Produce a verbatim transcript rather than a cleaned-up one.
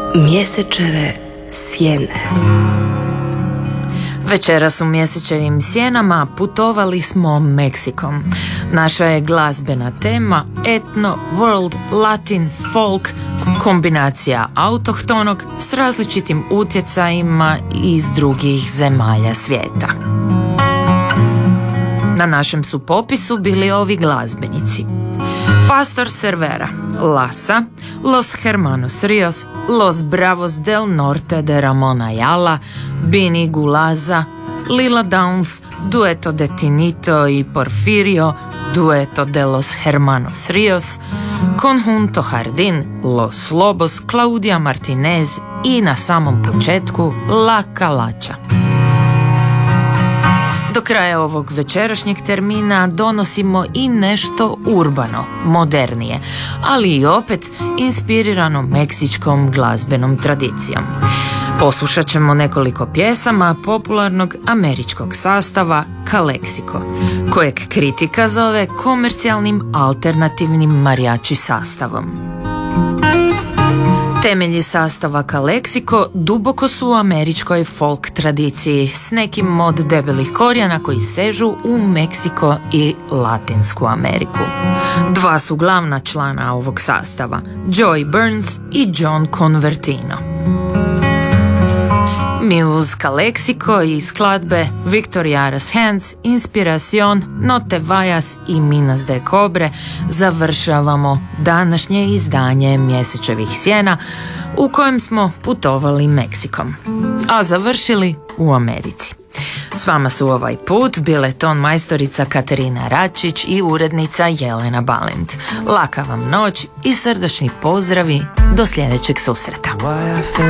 Mjesečeve sjene. Večeras u mjesečevim sjenama putovali smo Meksikom. Naša je glazbena tema etno, world, latin, folk, kombinacija autohtonog s različitim utjecajima iz drugih zemalja svijeta. Na našem su popisu bili ovi glazbenici: Pastor Cervera, Lasa, Los Hermanos Rios, Los Bravos del Norte de Ramon Ayala, Bini Gulaza, Lila Downs, Dueto de Tinito y Porfirio, Dueto de los Hermanos Rios, Conjunto Jardín, Los Lobos, Claudia Martinez i na samom početku La Calacha. Do kraja ovog večerašnjeg termina donosimo i nešto urbano, modernije, ali i opet inspirirano meksičkom glazbenom tradicijom. Poslušat ćemo nekoliko pjesama popularnog američkog sastava Calexico, kojeg kritika zove komercijalnim alternativnim mariachi sastavom. Temelji sastava Calexico duboko su u američkoj folk tradiciji s nekim od debelih korijena koji sežu u Meksiko i Latinsku Ameriku. Dva su glavna člana ovog sastava, Joey Burns i John Convertino. Mi uz Calexico i skladbe Victoria's Hands, Inspiración, No te vayas i Minas de Cobre završavamo današnje izdanje Mjesečevih sjena u kojem smo putovali Meksikom, a završili u Americi. S vama su ovaj put bile ton majstorica Katarina Račić i urednica Jelena Balint. Laka vam noć i srdačni pozdravi do sljedećeg susreta.